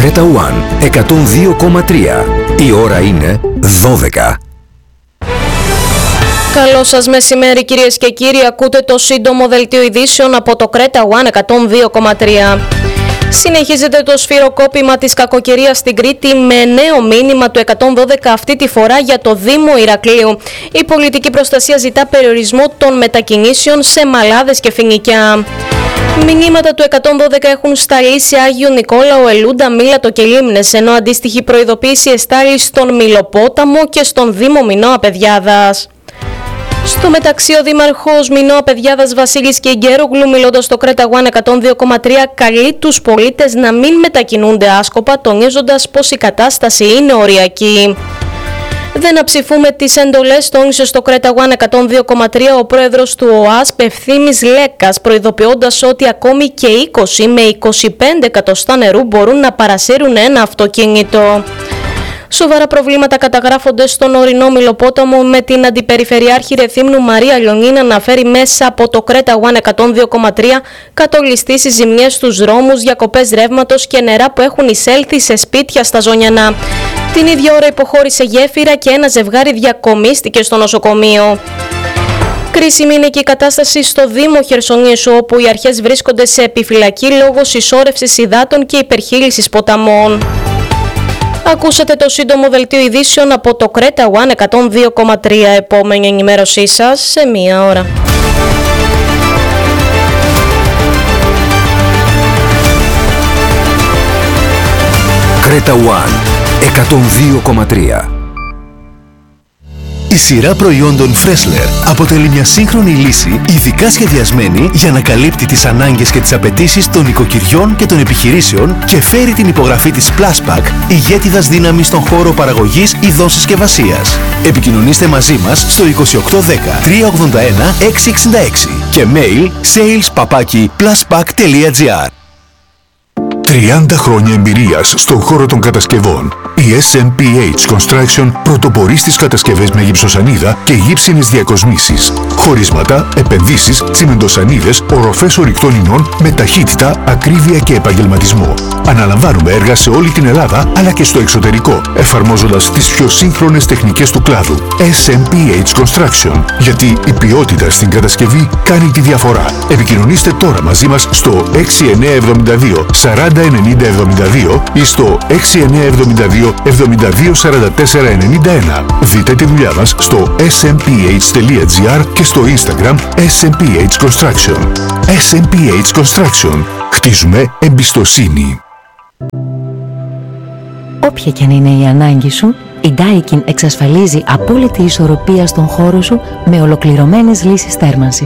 Creta One 102,3. Η ώρα είναι 12. Καλό σας μεσημέρι κυρίες και κύριοι, ακούτε το σύντομο δελτίο ειδήσεων από το Creta One 102,3. Συνεχίζεται το σφυροκόπημα της κακοκαιρίας στην Κρήτη με νέο μήνυμα του 112 αυτή τη φορά για το Δήμο Ηρακλείου. Η πολιτική προστασία ζητά περιορισμό των μετακινήσεων σε Μαλάδες και Φοινικιά. Μηνύματα του 112 έχουν σταλεί σε Άγιο Νικόλαο, Ελούντα, Μήλατο και Λίμνες, ενώ αντίστοιχη προειδοποίηση εστάλει στον Μιλοπόταμο και στον Δήμο Μινώα Παιδιάδας. Στο μεταξύ, ο Δήμαρχος Μινώα Παιδιάδας Βασίλης Κιγκέρογλου, μιλώντας στο Creta One 102,3, καλεί τους πολίτες να μην μετακινούνται άσκοπα, τονίζοντας πως η κατάσταση είναι οριακή. Δεν να ψηφούμε τις εντολές, τόνισε στο Creta One 102,3 ο πρόεδρος του ΟΑΣ Ευθύμης Λέκας, προειδοποιώντας ότι ακόμη και 20 με 25 εκατοστά νερού μπορούν να παρασύρουν ένα αυτοκίνητο. Σοβαρά προβλήματα καταγράφονται στον ορεινό Μιλοπόταμο, με την Αντιπεριφερειάρχη Ρεθύμνου Μαρία Λιονή να αναφέρει μέσα από το Creta One 102,3 κατολιστήσεις, ζημιές στους δρόμους, διακοπές ρεύματος και νερά που έχουν εισέλθει σε σπίτια στα Ζωνιανά. Την ίδια ώρα υποχώρησε γέφυρα και ένα ζευγάρι διακομίστηκε στο νοσοκομείο. Κρίσιμη είναι και η κατάσταση στο Δήμο Χερσονήσου, όπου οι αρχές βρίσκονται σε επιφυλακή λόγω συσσόρευσης υδάτων και υπερχείλησης ποταμών. Ακούσατε το σύντομο δελτίο ειδήσεων από το Creta One 102,3. Επόμενη ενημέρωσή σας σε μία ώρα. Creta One 102,3. Η σειρά προϊόντων Freshler αποτελεί μια σύγχρονη λύση ειδικά σχεδιασμένη για να καλύπτει τις ανάγκες και τις απαιτήσεις των οικοκυριών και των επιχειρήσεων και φέρει την υπογραφή της Pluspack, ηγέτιδας δύναμης στον χώρο παραγωγής ειδών συσκευασίας. Επικοινωνήστε μαζί μας στο 2810 381 666 και mail sales@pluspack.gr. 30 χρόνια εμπειρίας στον χώρο των κατασκευών. Η SMPH Construction πρωτοπορεί στις κατασκευές με γυψοσανίδα και γύψινες διακοσμήσεις. Χωρίσματα, επενδύσεις, τσιμεντοσανίδες, οροφές ορυκτών ινών με ταχύτητα, ακρίβεια και επαγγελματισμό. Αναλαμβάνουμε έργα σε όλη την Ελλάδα αλλά και στο εξωτερικό, εφαρμόζοντας τις πιο σύγχρονες τεχνικές του κλάδου. SMPH Construction. Γιατί η ποιότητα στην κατασκευή κάνει τη διαφορά. Επικοινωνήστε τώρα μαζί μας στο 6972 40 9072 ή στο 6972 72 44 91. Δείτε τη δουλειά μας στο smph.gr και στο Instagram SMPH Construction. SMPH Construction. Χτίζουμε εμπιστοσύνη. Όποια και αν είναι η ανάγκη σου, η Daikin εξασφαλίζει απόλυτη ισορροπία στον χώρο σου με ολοκληρωμένες λύσεις θέρμανσης.